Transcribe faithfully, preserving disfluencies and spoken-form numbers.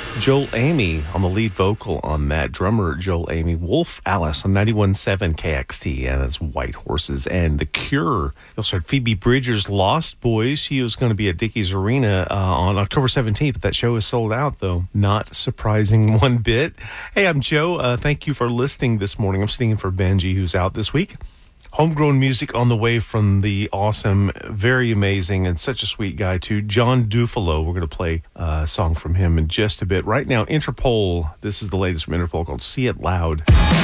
Joel Amy on the lead vocal on that. Drummer Joel Amy. Wolf Alice on ninety-one point seven K X T. And it's White Horses. And The Cure. You also heard Phoebe Bridgers' Lost Boys. She was going to be at Dickies Arena uh, on October seventeenth, but that show is sold out, though. Not surprising one bit. Hey, I'm Joe. Uh, thank you for listening this morning. I'm sitting in for Benji, who's out this week. Homegrown music on the way from the awesome, very amazing, and such a sweet guy, too, John Dufalo. We're going to play a song from him in just a bit. Right now, Interpol. This is the latest from Interpol called See It Loud.